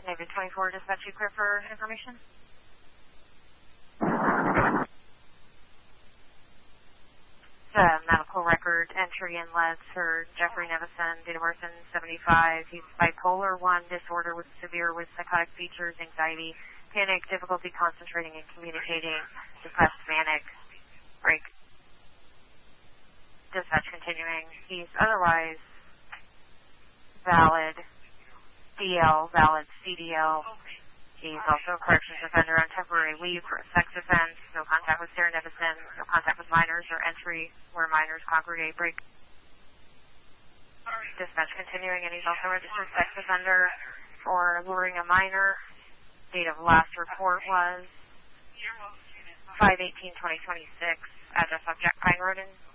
Navy 24, dispatch you clear for information? Medical record entry in leads for Jeffrey Nevison, date of birth in 75. He's bipolar 1 disorder with psychotic features, anxiety, panic, difficulty concentrating and communicating, depressed, manic, break. Dispatch continuing. He's otherwise valid DL, valid CDL. He's also a corrections offender on temporary leave for a sex offense. No contact with Sarah Nevison. No contact with minors or entry where minors congregate. Break. Dispatch continuing, and he's also a registered sex offender for luring a minor. Date of last report was 5/18/2026. Address on Jack Pine Road in